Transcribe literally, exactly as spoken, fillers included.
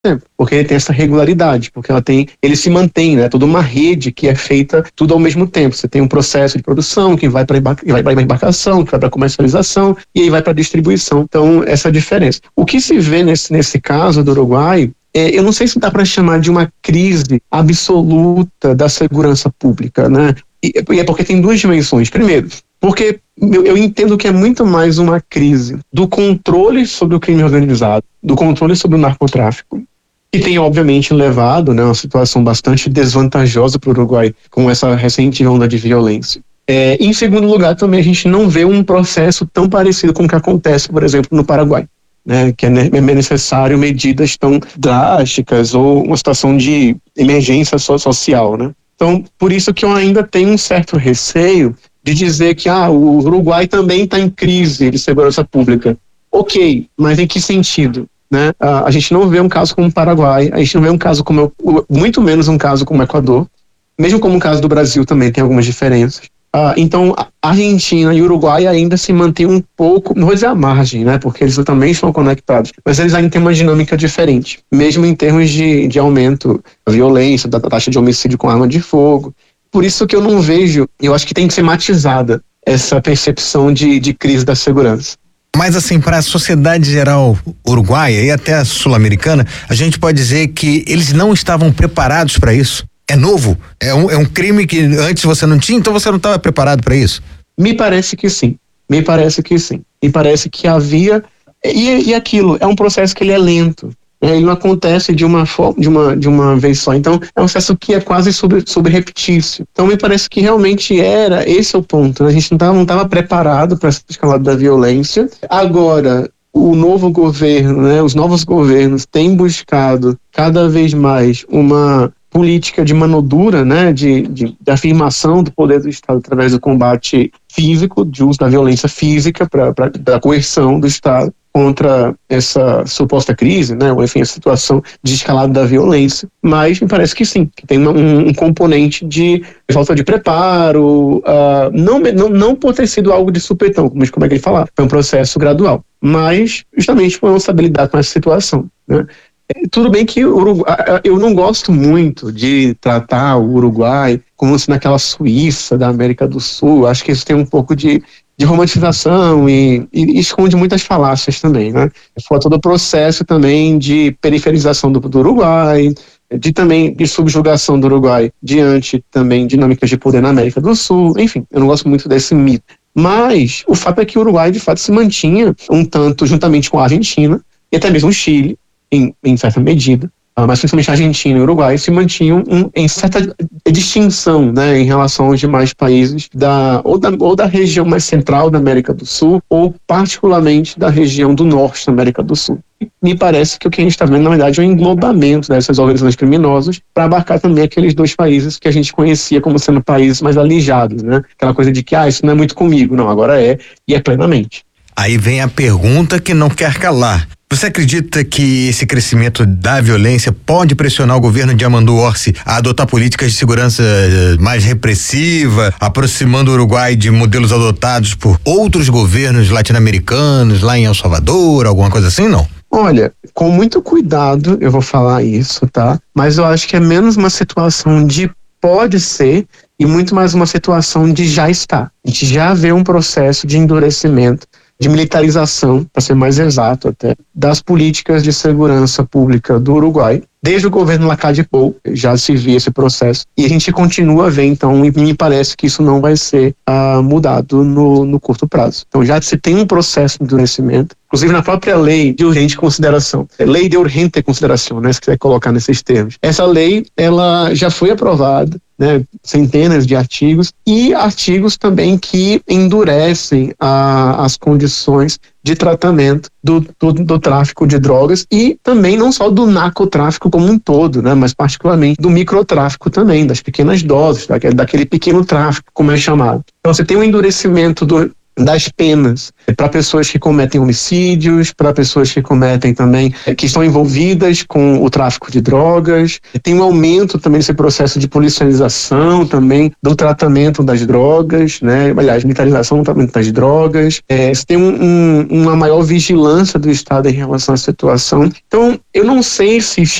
tempo, porque ele tem essa regularidade, porque ela tem, ele se mantém, né? Toda uma rede que é feita tudo ao mesmo tempo. Você tem um processo de produção que vai para a embarcação, que vai para a comercialização e aí vai para a distribuição. Então, essa é a diferença. O que se vê nesse, nesse caso do Uruguai, é, eu não sei se dá para chamar de uma crise absoluta da segurança pública, né? E, e é porque tem duas dimensões. Primeiro, porque eu, eu entendo que é muito mais uma crise do controle sobre o crime organizado, do controle sobre o narcotráfico, que tem, obviamente, levado, né, uma situação bastante desvantajosa para o Uruguai com essa recente onda de violência. É, em segundo lugar, também a gente não vê um processo tão parecido com o que acontece, por exemplo, no Paraguai, né, que é necessário medidas tão drásticas ou uma situação de emergência social, né? Então, por isso que eu ainda tenho um certo receio de dizer que ah, o Uruguai também está em crise de segurança pública. Ok, mas em que sentido? Né? A, a gente não vê um caso como o Paraguai, a gente não vê um caso como, muito menos um caso como o Equador, mesmo como o caso do Brasil também tem algumas diferenças. Ah, então, a Argentina e o Uruguai ainda se mantêm um pouco, não vou dizer à margem, né, porque eles também estão conectados, mas eles ainda têm uma dinâmica diferente, mesmo em termos de, de aumento da violência, da taxa de homicídio com arma de fogo. Por isso que eu não vejo, eu acho que tem que ser matizada essa percepção de, de crise da segurança. Mas assim, para a sociedade geral uruguaia e até a sul-americana, a gente pode dizer que eles não estavam preparados para isso? É novo? É um, é um crime que antes você não tinha, então você não estava preparado para isso? Me parece que sim, me parece que sim. Me parece que havia, e, e aquilo, é um processo que ele é lento. Ele não acontece de uma, de, uma, de uma vez só. Então, é um processo que é quase sobre, sobre repetício. Então, me parece que realmente era, esse é o ponto, né? A gente não estava não estava preparado para essa escalada da violência. Agora, o novo governo, né, os novos governos têm buscado cada vez mais uma política de mão dura, né, de, de, de afirmação do poder do Estado através do combate físico, de uso da violência física, pra, pra, da coerção do Estado contra essa suposta crise, né, ou enfim, a situação de escalada da violência. Mas me parece que sim, que tem um, um componente de falta de preparo, uh, não, não, não por ter sido algo de supetão, como, como é que ele falava, foi um processo gradual, mas justamente por não saber lidar com essa situação, né. Tudo bem que o Uruguai, eu não gosto muito de tratar o Uruguai como se naquela Suíça da América do Sul. Acho que isso tem um pouco de, de romantização e, e, e esconde muitas falácias também, né? Foi todo o processo também de periferização do, do Uruguai, de também de subjugação do Uruguai diante também dinâmicas de poder na América do Sul. Enfim, eu não gosto muito desse mito. Mas o fato é que o Uruguai de fato se mantinha um tanto juntamente com a Argentina e até mesmo o Chile, Em, em certa medida, uh, mas principalmente a Argentina e o Uruguai se mantinham um, em certa distinção, né, em relação aos demais países da ou, da ou da região mais central da América do Sul ou particularmente da região do norte da América do Sul. Me parece que o que a gente está vendo, na verdade, é um englobamento dessas organizações criminosas para abarcar também aqueles dois países que a gente conhecia como sendo países mais alijados, né? Aquela coisa de que, ah, isso não é muito comigo. Não, agora é, e é plenamente. Aí vem a pergunta que não quer calar. Você acredita que esse crescimento da violência pode pressionar o governo de Yamandu Orsi a adotar políticas de segurança mais repressiva, aproximando o Uruguai de modelos adotados por outros governos latino-americanos, lá em El Salvador, alguma coisa assim, não? Olha, com muito cuidado eu vou falar isso, tá? Mas eu acho que é menos uma situação de pode ser e muito mais uma situação de já está. A gente já vê um processo de endurecimento, de militarização, para ser mais exato até, das políticas de segurança pública do Uruguai. Desde o governo Lacalle Pou já se via esse processo e a gente continua a ver, então, e me parece que isso não vai ser uh, mudado no, no curto prazo. Então já se tem um processo de endurecimento, inclusive na própria lei de urgente consideração, lei de urgente consideração, né, se quiser colocar nesses termos. Essa lei, ela já foi aprovada, né, centenas de artigos e artigos também que endurecem a, as condições de tratamento do, do, do tráfico de drogas e também não só do narcotráfico como um todo, né, mas particularmente do microtráfico também, das pequenas doses, daquele, daquele pequeno tráfico, como é chamado. Então você tem um endurecimento do, das penas para pessoas que cometem homicídios, para pessoas que cometem também, que estão envolvidas com o tráfico de drogas. Tem um aumento também desse processo de policialização também do tratamento das drogas, né? Aliás, militarização do tratamento das drogas. É, tem um, um, uma maior vigilância do Estado em relação à situação. Então, eu não sei se